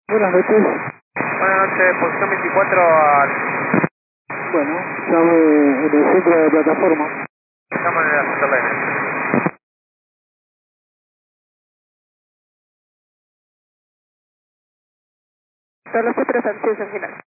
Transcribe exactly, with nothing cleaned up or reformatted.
Buenas noches. Buenas noches, posición veinticuatro al... Bueno, llame en el centro de plataforma. Estamos en la Central. Solo se presenció en final.